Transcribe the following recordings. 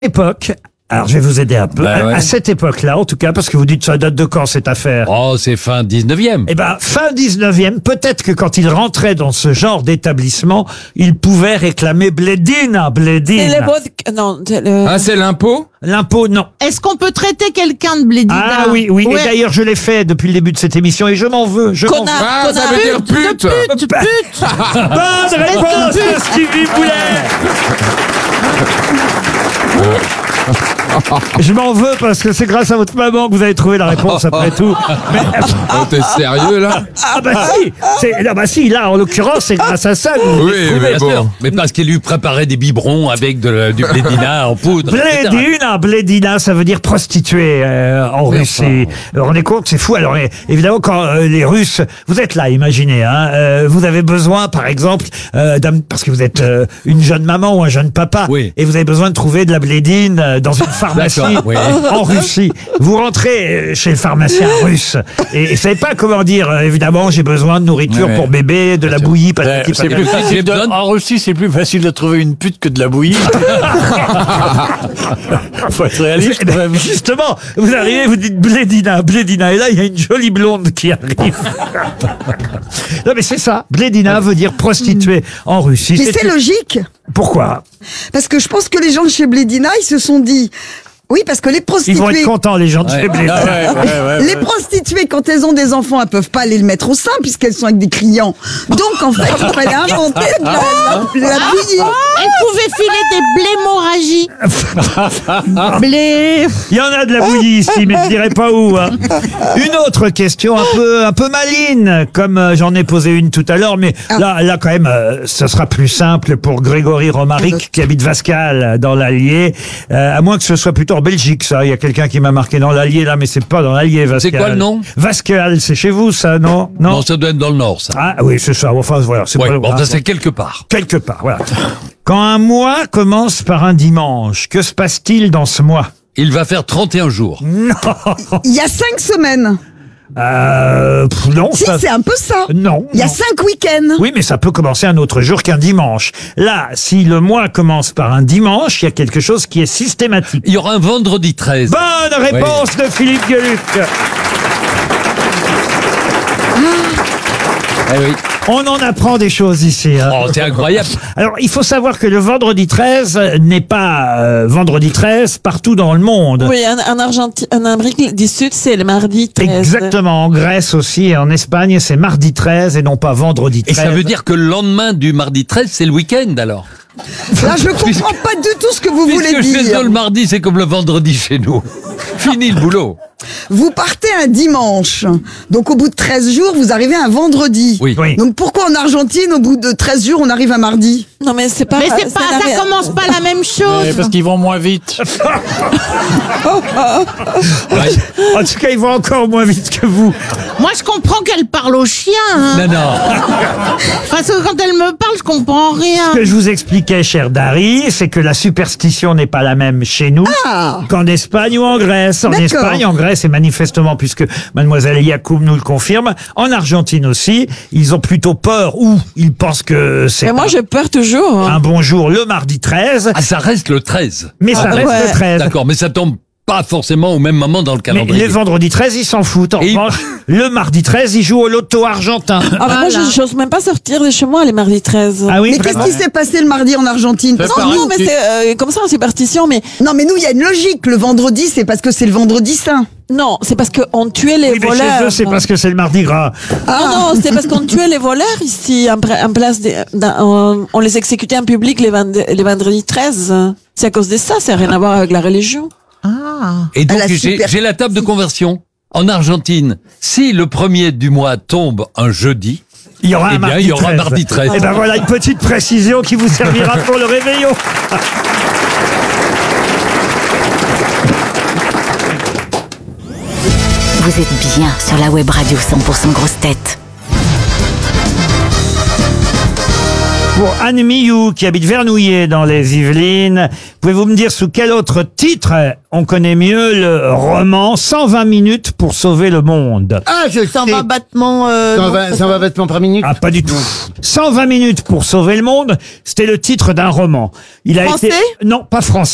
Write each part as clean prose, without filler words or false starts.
Époque. Alors, je vais vous aider un peu. À cette époque-là, en tout cas, parce que vous dites ça date de quand cette affaire? Oh, c'est fin 19e. Eh ben, fin 19e, peut-être que quand il rentrait dans ce genre d'établissement, il pouvait réclamer blédina. Ah, c'est l'impôt? L'impôt, non. Est-ce qu'on peut traiter quelqu'un de blédina? Ah oui. Ouais. Et d'ailleurs, je l'ai fait depuis le début de cette émission et je m'en veux. Connard, Ah, ça veut dire pute. pute. Bonne réponse de Stevie Boulet. Je m'en veux parce que c'est grâce à votre maman que vous avez trouvé la réponse après tout. Mais... Oh, t'es sérieux, là? Ah bah si, là en l'occurrence c'est grâce à ça. Oui, mais Bien sûr. bon. Mais parce qu'il lui préparait des biberons avec du blédina en poudre. etc. Blédina, ça veut dire prostituée en Russie. Vous vous rendez compte, c'est fou. Alors évidemment, quand les Russes, vous êtes là, imaginez, vous avez besoin, par exemple, parce que vous êtes une jeune maman ou un jeune papa, Oui. et vous avez besoin de trouver de la blédine dans une pharmacie Oui. en Russie. Vous rentrez chez le pharmacien russe et vous savez pas comment dire. Évidemment, j'ai besoin de nourriture Ouais. pour bébé, de la bouillie, patati C'est plus patata. facile en Russie, c'est plus facile de trouver une pute que de la bouillie. Faut être réaliste Eh quand ben, même. justement, vous arrivez, vous dites blédina, et là il y a une jolie blonde qui arrive. Non mais c'est ça, blédina veut dire prostituée en Russie. Mais c'est logique, Pourquoi? parce que je pense que les gens de chez Blédina, ils se sont dit... Oui, parce que les Ils vont être prostituées... contents les gens de chez Blédina. Les prostituées, quand elles ont des enfants, elles peuvent pas aller le mettre au sein puisqu'elles sont avec des clients. Donc, en fait, il fallait inventer de la bouillie. Elle pouvait filer des blémorragies. Blé. Il y en a de la bouillie ici, mais je dirais pas où. Une autre question un peu maligne, comme j'en ai posé une tout à l'heure, mais là quand même, ce sera plus simple pour Grégory Romaric qui habite Vascal dans l'Allier, à moins que ce soit plutôt en Belgique, ça. Il y a quelqu'un qui m'a marqué dans l'Allier là, mais c'est pas dans l'Allier, Vascal. C'est quoi le nom? Vascal, c'est chez vous ça, non? Non, ça doit être dans le nord, ça. Ah oui, c'est ça. Enfin voilà, c'est Ouais, pas bon, ça c'est quelque part. quelque part. Voilà. Quand un mois commence par un dimanche, que se passe-t-il dans ce mois? Il va faire 31 jours. Non. Il y a 5 semaines. Non. Si, ça- c'est un peu ça. Non. Il y a non. 5 week-ends. Oui, mais ça peut commencer un autre jour qu'un dimanche. Là, si le mois commence par un dimanche, il y a quelque chose qui est systématique. Il y aura un vendredi 13. Bonne réponse de Philippe Gueluc. Eh oui. On en apprend des choses ici. Oh, c'est incroyable. Alors, il faut savoir que le vendredi 13 n'est pas vendredi 13 partout dans le monde. Oui, en Argentine, en Amérique du Sud, c'est le mardi 13. Exactement. En Grèce aussi et en Espagne, c'est mardi 13 et non pas vendredi 13. Et ça veut dire que le lendemain du mardi 13, c'est le week-end alors. Là, je comprends pas du tout ce que vous voulez Puisque chez dire. eux, le mardi, c'est comme le vendredi chez nous. Fini le boulot. Vous partez un dimanche. Donc, au bout de 13 jours, vous arrivez un vendredi. Oui. Oui. Donc, pourquoi en Argentine, au bout de 13 jours, on arrive un mardi? Non, mais c'est pas. Mais c'est pas, n'a ça rien- commence pas la même chose. Parce qu'ils vont moins vite. En tout cas, ils vont encore moins vite que vous. Moi, je comprends qu'elle parle au chien. Non, non. Parce que quand elle me parle, je comprends rien. Ce que je vous expliquais, cher Dari, c'est que la superstition n'est pas la même chez nous qu'en Espagne ou en Grèce. En D'accord. Espagne, en Grèce, et manifestement, puisque mademoiselle Yacoub nous le confirme, en Argentine aussi, ils ont plutôt peur ou ils pensent que c'est Mais moi, j'ai peur toujours. un bon jour le mardi 13, Ah, ça reste le 13. mais ça reste ouais. le 13. D'accord, mais ça tombe pas forcément au même moment dans le Mais calendrier. les vendredis 13, ils s'en foutent. En Et- revanche, le mardi 13, ils jouent au loto argentin. Ah, mais moi, j'ose même pas sortir de chez moi les mardis 13. Ah oui, Mais qu'est-ce vraiment qui s'est passé le mardi en Argentine? C'est Parce que pareil. Non, mais nous- c'est comme ça en superstition, mais Non, mais nous, il y a une logique. Le vendredi, c'est parce que c'est le vendredi saint. non, c'est parce qu'on tuait les Oui, mais voleurs. chez eux, c'est parce que c'est le mardi gras. Non, c'est parce qu'on tuait les voleurs ici, en place on les exécutait en public les vendredis 13. C'est à cause de ça, ça n'a rien à voir avec la religion. Et donc, la super- j'ai la table de conversion. En Argentine, si le premier du mois tombe un jeudi, Il y aura eh un bien, mardi il y aura 13. mardi 13. Et ben voilà une petite précision qui vous servira pour le réveillon. Vous êtes bien sur la web radio 100% grosse tête. Pour Anne Millou, qui habite Vernouillet dans les Yvelines, pouvez-vous me dire sous quel autre titre on connaît mieux le roman 120 minutes pour sauver le monde? Ah, je le sais. 120 battements. 120 battements par minute. Ah, pas du tout. 120 minutes pour sauver le monde, c'était le titre d'un roman. Il a Français été... Non, pas français.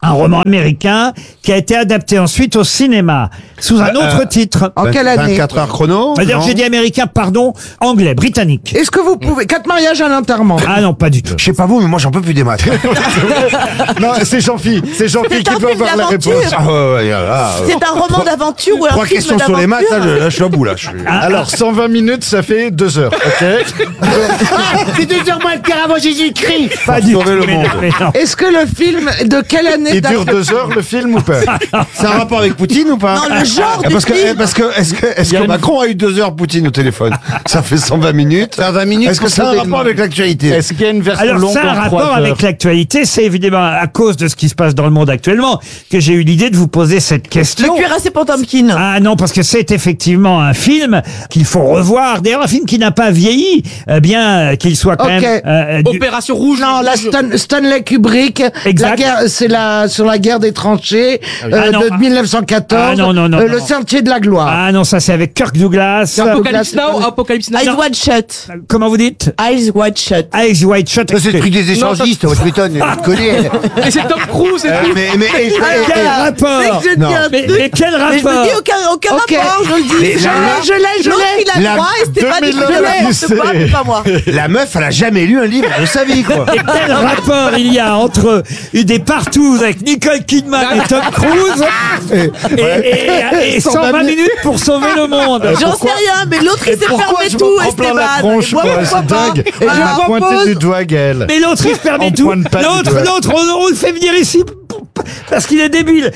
Un roman américain qui a été adapté ensuite au cinéma sous un autre titre. En quelle année 24 heures chrono. C'est-à-dire, j'ai dit américain, pardon, anglais, britannique. Est-ce que vous pouvez... 4 mariages à l'enterrement. Ah non, pas du tout. Je sais pas vous, mais moi j'en peux plus des maths. Non, c'est Jean-Phi. C'est Jean-Phi qui un peut film avoir la d'aventure. réponse. Ah ouais, là, C'est un roman d'aventure ou un 3 film questions sur d'aventure. les maths, là, je suis à bout, là. Je suis... Alors, 120 minutes, ça fait 2 heures, ok? C'est 2 heures moins le quart avant Jésus-Christ. Pas du tout. sauver le mais non, monde. mais non. Est-ce que le film, de quelle année Il date dure 2 heures, le film, ou pas? C'est un rapport avec Poutine ou pas? Non, le genre du parce que, film. parce que, est-ce que Macron a eu 2 heures Poutine au téléphone? Ça fait 120 minutes. 120 minutes Est-ce que pour ça a un sauver le rapport monde. avec l'actualité? Est-ce qu'il y a une version Alors, longue ça a un en 3 rapport heures avec l'actualité. C'est évidemment à cause de ce qui se passe dans le monde actuellement que j'ai eu l'idée de vous poser cette question. Le cuirassé Potemkin. Ah non, parce que c'est effectivement un film qu'il faut revoir. D'ailleurs, un film qui n'a pas vieilli, bien qu'il soit quand Ok. même... Opération Rouge. Non, la Stanley Kubrick, Exact. la guerre, c'est sur la guerre des tranchées Ah non. de 1914, Ah non, non, non, le non. Sentier de la gloire. Ah non, ça c'est avec Kirk Douglas. Apocalypse Now. Apocalypse Now. Eyes Wide Shut. Comment vous dites? Eyes Wide Shut. Eyes Wide Shut. Ça, c'est le truc des échangistes, tu m'étonnes, tu connais. Et c'est Tom Cruise et tout. Quel rapport? Je dis Non. un truc, Mais quel mais je me rapport? dis aucun Ok. rapport, je le dis. Je L'autre, il a La droit et Stéphane, il 2000 dit ans, n'importe quoi, mais pas moi. La meuf, elle a jamais lu un livre de sa vie, quoi. Et quel rapport il y a entre des partous avec Nicole Kidman et Tom Cruise et 120 minutes pour sauver le monde? J'en sais rien, mais l'autre, il s'est Pourquoi fermé je tout, me prends plein la Esteban. tronche, Et moi, quoi, pourquoi c'est pas? dingue. Et Elle m'a je pointé propose. du doigt, Gaël. Mais l'autre, il se permet On tout. pointe pas du L'autre, doigt. on le fait venir ici parce qu'il est débile.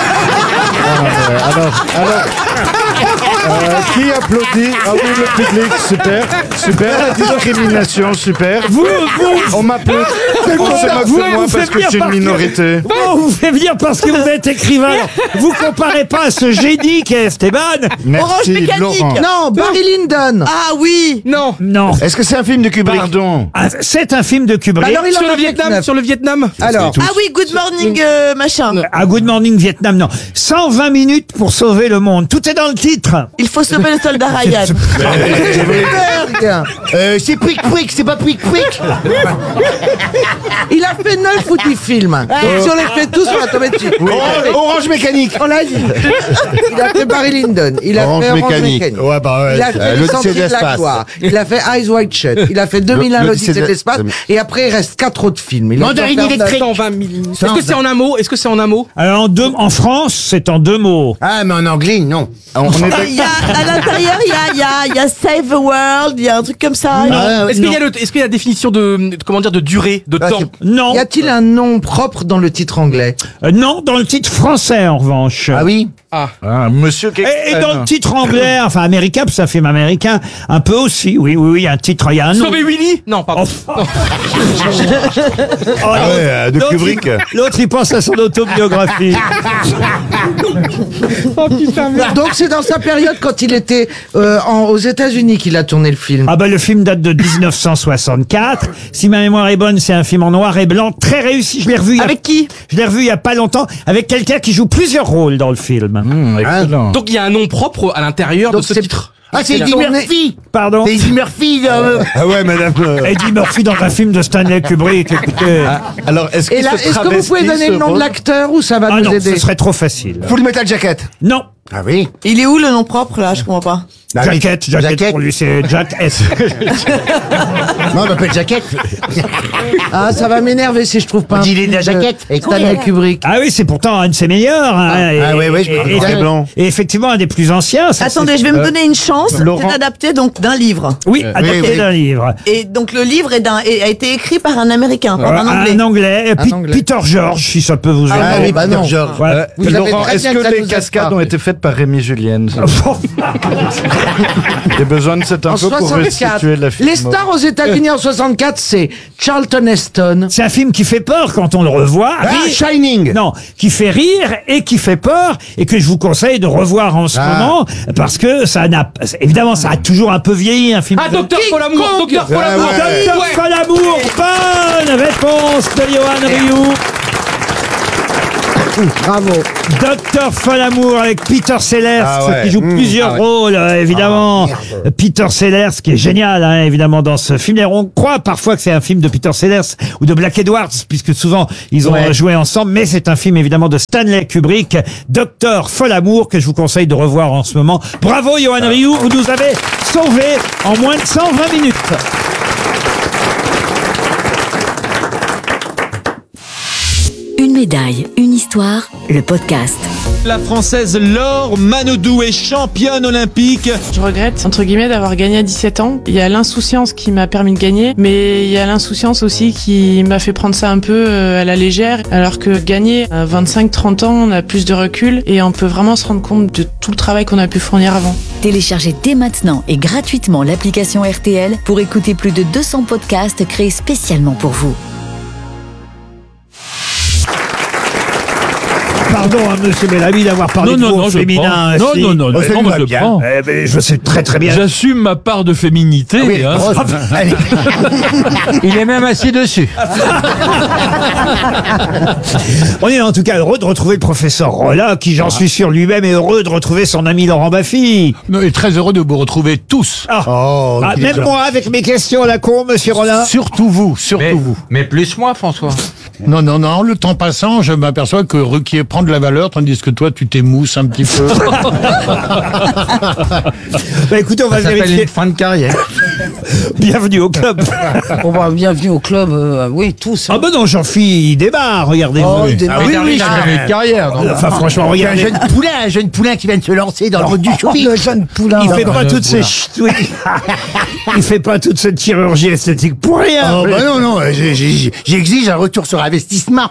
Qui applaudit? Ah oui, le public, super. Super, la discrimination, super. Vous, On m'applaudit. On se moque vous, de moi vous parce faites que je bien suis une parce que- minorité. on vous fait venir parce que vous êtes écrivain. Alors, vous comparez pas à ce génie qu'est Esteban. Orange Merci, Mécanique. Laurent. Non, Barry Lyndon. Ah oui. Non. Non. Est-ce que c'est un film de Kubrick? Pardon. Ah, c'est un film de Kubrick. Alors, il en Sur a le fait Vietnam. 9. Sur le Vietnam. Alors, Ah oui, Good Morning, machin. À Good Morning Vietnam, non. 120 minutes pour sauver le monde. Tout est dans le titre. Il faut sauver le soldat Ryan. Berg. C'est Pouic Pouic, c'est pas Pouic Pouic. Il a fait 9 ou 10 films. Donc, si on les fait tous, on va tomber dessus. Orange Mécanique. On l'a dit. Il a fait Barry Lyndon. Il a Orange fait Orange Mécanique. Mécanique. Ouais, bah ouais. Il a fait Le l'Odyssée Sentier de la d'Espace. Gloire. Il a fait Eyes Wide Shut. Il a fait 2001 l'Odyssée de l'espace. Et après, il reste 4 autres films. Il a Mandarine dû en faire électrique. 120 mm. Est-ce que c'est en un mot? Est-ce que c'est en un mot? Alors, en France, c'est en 2 mots. Ah, mais en anglais, non. Il y a, à l'intérieur, il y a Save the World, il y a un truc comme ça. Est-ce qu'il y a est-ce qu'il y a la définition de comment dire de durée, de temps? Non. Y a-t-il un nom propre dans le titre anglais? Non, dans le titre français, en revanche. Ah oui. Ah, monsieur Et dans le titre anglais, enfin américain, parce que c'est un film américain, un peu aussi, oui, un titre, il y a un nom. Sauver Willy? Non, pardon. Oh, Ah ouais, de l'autre, Kubrick. L'autre, il pense à son autobiographie. Donc c'est dans sa période quand il était aux États-Unis qu'il a tourné le film. Ah bah le film date de 1964. Si ma mémoire est bonne, c'est un film en noir et blanc, très réussi. Je l'ai revu. Avec qui? Je l'ai revu il y a pas longtemps avec quelqu'un qui joue plusieurs rôles dans le film. Excellent. Donc il y a un nom propre à l'intérieur de Donc ce c'est- titre. Ah, c'est Eddie tourné- Murphy. Pardon. C'est Eddie Murphy. Ah ouais, madame. Eddie Murphy dans un film de Stanley Kubrick. Écoutez. Alors, est-ce Et là, est-ce que vous pouvez donner le nom de l'acteur ou ça va Ah nous non, aider? ce serait trop facile. Full Metal Jacket. Non. Ah oui. Il est où le nom propre là? Je comprends pas. Jacket pour lui, c'est Jack S. Non, on m'appelle Jacket. Ah, ça va m'énerver si je trouve pas. On dit il est de la de jaquette. Stanley Kubrick. Ah oui, c'est pourtant un de ses meilleurs. Hein, ouais, je me et, rappelle. Blanc. et effectivement, un des plus anciens. ça, Attendez, je vais me donner une chance. Laurent. C'est adapté donc d'un livre. Oui, adapté oui. d'un livre. Et donc le livre a été écrit par un Américain, par un Anglais. Un anglais. Anglais. Peter George, si ça peut vous aider. Ah oui, bah Peter non. George. Ouais. Vous savez Laurent, très est-ce bien que ça les nous aide cascades pas. ont été faites par Rémi Julienne? J'ai besoin de cette En info pour 64. restituer la film. Les stars aux États-Unis en 64, c'est Charlton Heston. C'est un film qui fait peur quand on le revoit. Ah, Rire- Shining. Non, qui fait rire et qui fait peur et que je vous conseille de revoir en ce moment parce que ça n'a évidemment ça a toujours un peu vieilli un film. Ah, de- Docteur Folamour. Docteur Folamour. Docteur Folamour, bonne réponse de Johan Rioux. Bravo. Docteur Folamour avec Peter Sellers, Ah ouais. qui joue plusieurs rôles, évidemment. Peter Sellers, qui est génial, hein, évidemment, dans ce film. Et on croit parfois que c'est un film de Peter Sellers ou de Black Edwards, puisque souvent ils ont joué ensemble, mais c'est un film évidemment de Stanley Kubrick, Docteur Folamour, que je vous conseille de revoir en ce moment. Bravo, Johan Rioux, vous nous avez sauvés en moins de 120 minutes. Une médaille, une histoire, le podcast. La Française Laure Manodou est championne olympique. Je regrette, entre guillemets, d'avoir gagné à 17 ans. Il y a l'insouciance qui m'a permis de gagner, mais il y a l'insouciance aussi qui m'a fait prendre ça un peu à la légère, alors que gagner à 25-30 ans, on a plus de recul et on peut vraiment se rendre compte de tout le travail qu'on a pu fournir avant. Téléchargez dès maintenant et gratuitement l'application RTL pour écouter plus de 200 podcasts créés spécialement pour vous. Pardon, hein, monsieur Bellamy, d'avoir parlé de vous au féminin. Non, ainsi. non, non, non, ça non, lui je va bien. prends. Eh ben, je sais très très bien. J'assume ma part de féminité. Oui, hein. allez. Il est même assis dessus. On est en tout cas heureux de retrouver le professeur Rolla, qui, j'en suis sûr, lui-même est heureux de retrouver son ami Laurent Baffy. Non, et très heureux de vous retrouver tous. Même moi, avec mes questions à la con, monsieur Rolla. Surtout vous, surtout vous. Mais plus moi, François. Non, non, non, le temps passant, je m'aperçois que Ruquier prend de la valeur, tandis que toi, tu t'émousses un petit peu. Bah écoutez, on va Ça s'appelle vérifier. une fin de carrière. Bienvenue au club. Bienvenue au club, oui, tous. Ah ben non, Jean-Philippe, il démarre, regardez. il démarre. Oui, il a jamais eu de carrière. donc. Enfin, franchement, regardez. Un jeune poulain qui vient de se lancer dans le route du showbiz. Le jeune poulain. Il fait pas toutes ces il fait pas toute cette chirurgie esthétique pour rien. Oh, bah non, non, j'exige un retour sur investissement.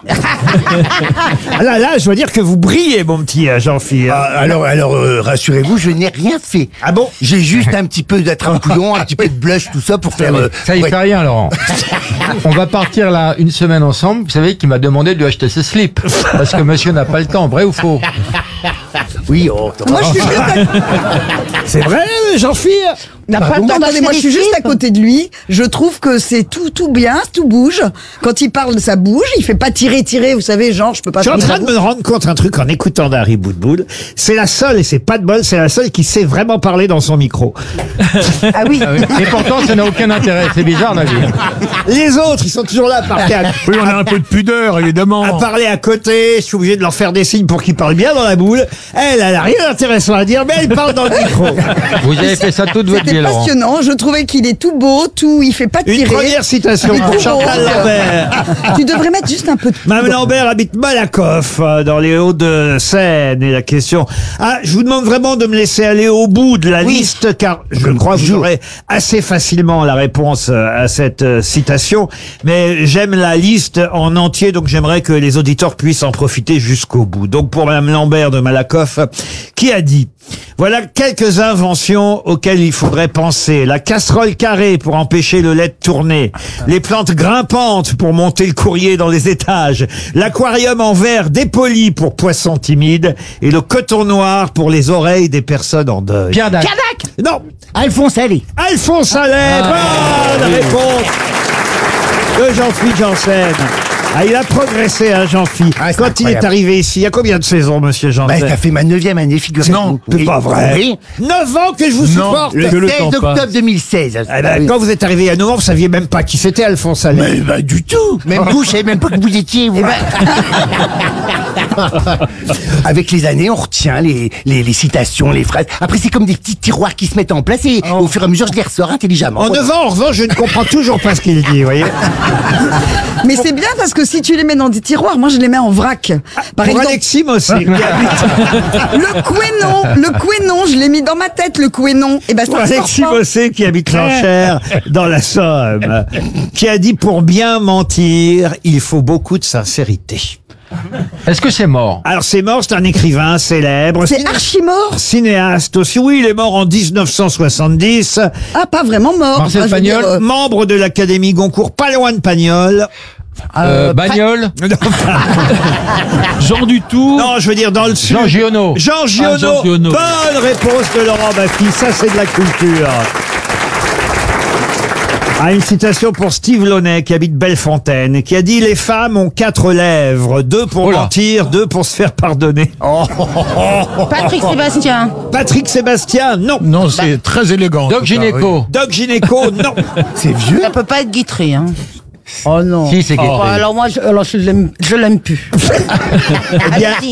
Ah là, je dois dire que vous brillez, mon petit Jean-Philippe. Alors, rassurez-vous, je n'ai rien fait. Ah bon? J'ai juste un petit peu d'attrape-couillon, un petit peu de blush, tout ça pour faire... Ça y fait rien, Laurent. On va partir là une semaine ensemble. Vous savez qu'il m'a demandé de lui acheter ses slips. Parce que monsieur n'a pas le temps, vrai ou faux? Oui, Moi, je suis juste C'est vrai, Jean-Philippe? n'a pas le temps. Attendez, moi je suis juste à côté de lui. Je trouve que c'est tout bien, tout bouge. Quand il parle, ça bouge. Il fait pas tirer, vous savez, genre je peux pas. Je suis en train de me rendre compte un truc en écoutant Dari Boudboul. C'est la seule, et c'est pas de bol, c'est la seule qui sait vraiment parler dans son micro. Ah oui. Et pourtant, ça n'a aucun intérêt. C'est bizarre, la vie. Les autres, ils sont toujours là à parler Oui, on a un peu de pudeur, évidemment. à parler à côté. Je suis obligé de leur faire des signes pour qu'ils parlent bien dans la boule. Elle a rien d'intéressant à dire, mais elle parle dans le micro. Vous avez fait ça toute votre vie, C'était Laurent. passionnant. Je trouvais qu'il est tout beau, il fait pas tirer. Une première citation Il est pour tout Chantal beau. Lambert. Tu devrais mettre juste un peu de Mme Lambert habite Malakoff, dans les Hauts-de-Seine. Et la question... Ah, je vous demande vraiment de me laisser aller au bout de la liste, car je crois que vous aurez assez facilement la réponse à cette citation. Mais j'aime la liste en entier, donc j'aimerais que les auditeurs puissent en profiter jusqu'au bout. Donc pour Mme Lambert de Malakoff, qui a dit... Voilà quelques inventions auxquelles il faudrait penser. La casserole carrée pour empêcher le lait de tourner. Les plantes grimpantes pour monter le courrier dans les étages. L'aquarium en verre dépoli pour poissons timides. Et le coton noir pour les oreilles des personnes en deuil. Pierre Dac. Non. Alphonse Allais. Alphonse Allais. Bonne réponse de Jean-Philippe Janssen. Ah, il a progressé, hein, Jean-Philippe. Quand il est arrivé ici, il y a combien de saisons, monsieur Janssen? Ça fait ma 9e année, figurez-vous. Non, c'est pas vrai. Oui. 9 ans que je vous supporte. Le 16 octobre 2016. Eh ben, quand vous êtes arrivé il y a 9 ans, vous saviez même pas qui c'était, Alphonse Allais. Mais du tout. Même vous, je savais même pas que vous étiez. Vous. Avec les années, on retient les citations, les phrases. Après, c'est comme des petits tiroirs qui se mettent en place et au fur et à mesure, je les ressors intelligemment. En 9 ans, en revanche, je ne comprends toujours pas ce qu'il dit, vous voyez. Mais c'est bien parce que si tu les mets dans des tiroirs, moi je les mets en vrac. Par Pour exemple, Alexis Mossé. le Quénon, je l'ai mis dans ma tête, le Quénon. Et ben Pour ça Alexis sort pas. Mossé, qui habite l'Enchère, dans la Somme, qui a dit, pour bien mentir, il faut beaucoup de sincérité. Est-ce que c'est mort? Alors c'est mort, c'est un écrivain célèbre. C'est archi mort. Cinéaste aussi. Oui, il est mort en 1970. Ah, pas vraiment mort. Marcel Enfin, je veux dire, Pagnol. Membre de l'Académie Goncourt, pas loin de Pagnol. Bagnole. Jean Dutour. Non, je veux dire dans le sud. Jean Giono. Jean Ah, Giono. Jean Giono. Bonne réponse de Laurent Baffy. Ça, c'est de la culture. Ah, une citation pour Steve Launay, qui habite Bellefontaine, et qui a dit « Les femmes ont 4 lèvres, 2 pour mentir, 2 pour se faire pardonner. » Patrick Sébastien. Patrick Sébastien, non. Non, c'est très élégant. Doc Gynéco. Doc Gynéco, non. C'est vieux. Ça peut pas être Guitry, hein. Oh non. Si, c'est Alors moi, je l'aime plus. Eh bien,